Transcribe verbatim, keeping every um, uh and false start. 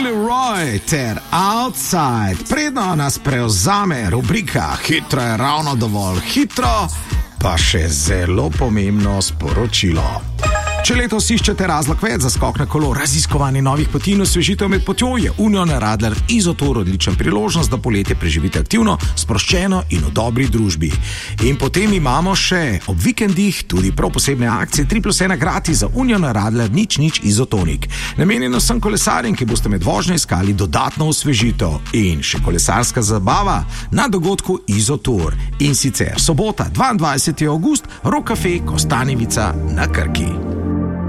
Leroy ter Outside. Predno nas prevzame rubrika Hitro je ravno dovolj hitro, pa še zelo pomembno sporočilo. Če letos iščete razlog več za skok na kolo, raziskovanje novih poti in osvežitev med potjo, je Union Radler Izotour odličen priložnost, da poletje preživite aktivno, sproščeno in v dobri družbi. In potem imamo še ob vikendih tudi prav posebne akcije tri plus ena gratis za Union Radler nič nič Izotonik. Namenjeno sem kolesarjem, ki boste med vožnjo iskali dodatno osvežitev. In še kolesarska zabava na dogodku Izotour. In sicer sobota dvaindvajseti avgust, Rock Cafe Kostanjevica na Krki.